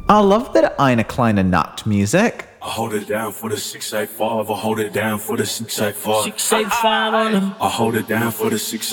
I love that Eine kleine Nachtmusik. I hold it down for the 685. I hold it down for the 685. 685 on them. I hold it down for the 685.